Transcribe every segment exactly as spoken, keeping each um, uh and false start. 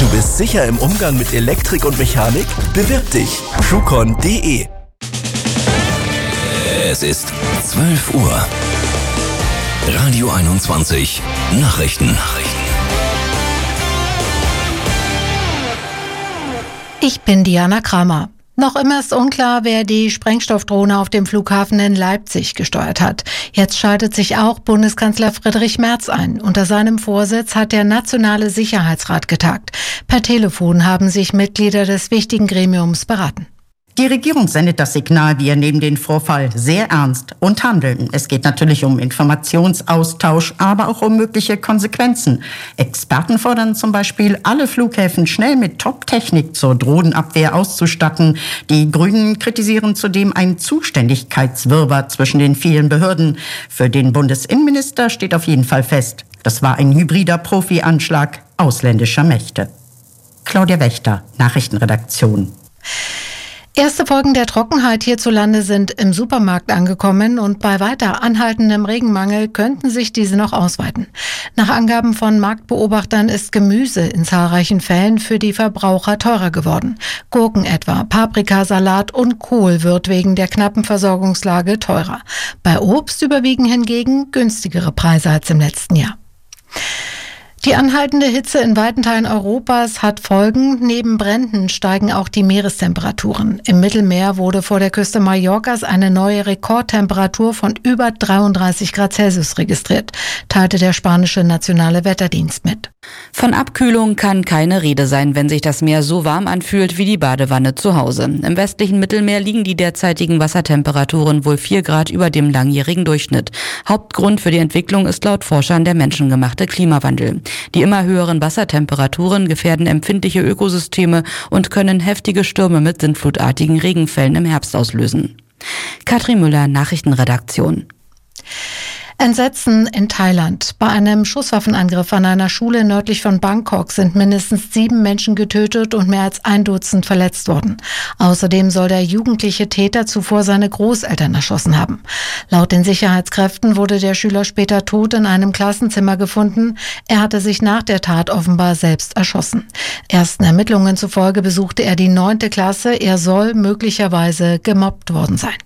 Du bist sicher im Umgang mit Elektrik und Mechanik? Bewirb dich. Trucon punkt de. Es ist zwölf Uhr. Radio einundzwanzig Nachrichten. Ich bin Diana Kramer. Noch immer ist unklar, wer die Sprengstoffdrohne auf dem Flughafen in Leipzig gesteuert hat. Jetzt schaltet sich auch Bundeskanzler Friedrich Merz ein. Unter seinem Vorsitz hat der Nationale Sicherheitsrat getagt. Per Telefon haben sich Mitglieder des wichtigen Gremiums beraten. Die Regierung sendet das Signal, wir nehmen den Vorfall sehr ernst und handeln. Es geht natürlich um Informationsaustausch, aber auch um mögliche Konsequenzen. Experten fordern zum Beispiel, alle Flughäfen schnell mit Top-Technik zur Drohnenabwehr auszustatten. Die Grünen kritisieren zudem einen Zuständigkeitswirrwarr zwischen den vielen Behörden. Für den Bundesinnenminister steht auf jeden Fall fest, das war ein hybrider Profi-Anschlag ausländischer Mächte. Claudia Wächter, Nachrichtenredaktion. Erste Folgen der Trockenheit hierzulande sind im Supermarkt angekommen und bei weiter anhaltendem Regenmangel könnten sich diese noch ausweiten. Nach Angaben von Marktbeobachtern ist Gemüse in zahlreichen Fällen für die Verbraucher teurer geworden. Gurken etwa, Paprika, Salat und Kohl wird wegen der knappen Versorgungslage teurer. Bei Obst überwiegen hingegen günstigere Preise als im letzten Jahr. Die anhaltende Hitze in weiten Teilen Europas hat Folgen. Neben Bränden steigen auch die Meerestemperaturen. Im Mittelmeer wurde vor der Küste Mallorcas eine neue Rekordtemperatur von über dreiunddreißig Grad Celsius registriert, teilte der spanische Nationale Wetterdienst mit. Von Abkühlung kann keine Rede sein, wenn sich das Meer so warm anfühlt wie die Badewanne zu Hause. Im westlichen Mittelmeer liegen die derzeitigen Wassertemperaturen wohl vier Grad über dem langjährigen Durchschnitt. Hauptgrund für die Entwicklung ist laut Forschern der menschengemachte Klimawandel. Die immer höheren Wassertemperaturen gefährden empfindliche Ökosysteme und können heftige Stürme mit sintflutartigen Regenfällen im Herbst auslösen. Katrin Müller, Nachrichtenredaktion. Entsetzen in Thailand. Bei einem Schusswaffenangriff an einer Schule nördlich von Bangkok sind mindestens sieben Menschen getötet und mehr als ein Dutzend verletzt worden. Außerdem soll der jugendliche Täter zuvor seine Großeltern erschossen haben. Laut den Sicherheitskräften wurde der Schüler später tot in einem Klassenzimmer gefunden. Er hatte sich nach der Tat offenbar selbst erschossen. Ersten Ermittlungen zufolge besuchte er die neunte Klasse. Er soll möglicherweise gemobbt worden sein.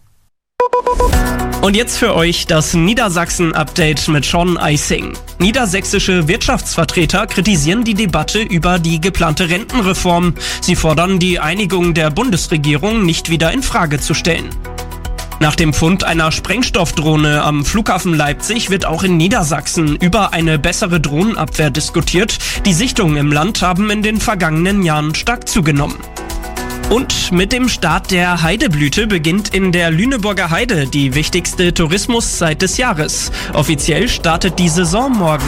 Und jetzt für euch das Niedersachsen-Update mit Sean Eising. Niedersächsische Wirtschaftsvertreter kritisieren die Debatte über die geplante Rentenreform. Sie fordern, die Einigung der Bundesregierung nicht wieder in Frage zu stellen. Nach dem Fund einer Sprengstoffdrohne am Flughafen Leipzig wird auch in Niedersachsen über eine bessere Drohnenabwehr diskutiert. Die Sichtungen im Land haben in den vergangenen Jahren stark zugenommen. Und mit dem Start der Heideblüte beginnt in der Lüneburger Heide die wichtigste Tourismuszeit des Jahres. Offiziell startet die Saison morgen.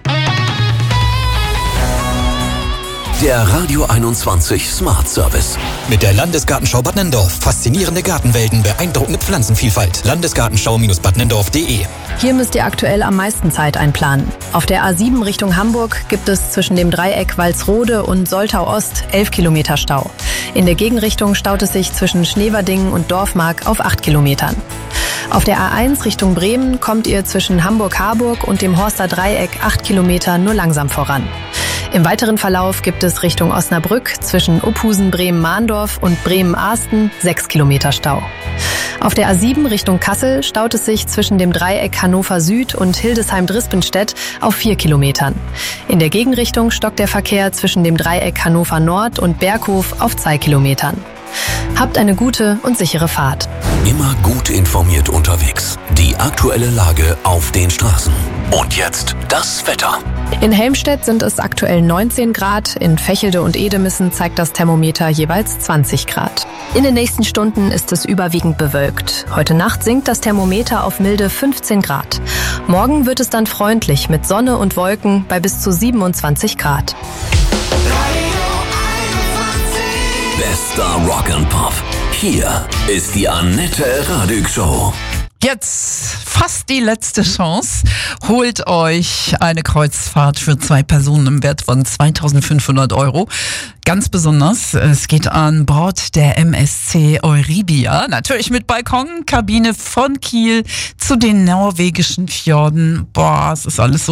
Der Radio einundzwanzig Smart Service. Mit der Landesgartenschau Bad Nenndorf. Faszinierende Gartenwelten, beeindruckende Pflanzenvielfalt. Landesgartenschau Bad Nenndorf punkt de. Hier müsst ihr aktuell am meisten Zeit einplanen. Auf der A sieben Richtung Hamburg gibt es zwischen dem Dreieck Walsrode und Soltau Ost elf Kilometer Stau. In der Gegenrichtung staut es sich zwischen Schneverdingen und Dorfmark auf acht Kilometern. Auf der A eins Richtung Bremen kommt ihr zwischen Hamburg-Harburg und dem Horster Dreieck acht Kilometer nur langsam voran. Im weiteren Verlauf gibt es Richtung Osnabrück zwischen Uphusen, Bremen-Mahndorf und Bremen-Ahsten sechs Kilometer Stau. Auf der A sieben Richtung Kassel staut es sich zwischen dem Dreieck Hannover Süd und Hildesheim-Drispenstedt auf vier Kilometern. In der Gegenrichtung stockt der Verkehr zwischen dem Dreieck Hannover Nord und Berghof auf zwei Kilometern. Habt eine gute und sichere Fahrt. Immer gut informiert unterwegs. Die aktuelle Lage auf den Straßen. Und jetzt das Wetter. In Helmstedt sind es aktuell neunzehn Grad, in Vechelde und Edemissen zeigt das Thermometer jeweils zwanzig Grad. In den nächsten Stunden ist es überwiegend bewölkt. Heute Nacht sinkt das Thermometer auf milde fünfzehn Grad. Morgen wird es dann freundlich mit Sonne und Wolken bei bis zu siebenundzwanzig Grad. Bester Rock and Pop. Hier ist die Annette Radig Show. Jetzt fast die letzte Chance. Holt euch eine Kreuzfahrt für zwei Personen im Wert von zweitausendfünfhundert Euro. Ganz besonders, es geht an Bord der M S C Euribia. Natürlich mit Balkonkabine von Kiel zu den norwegischen Fjorden. Boah, es ist alles so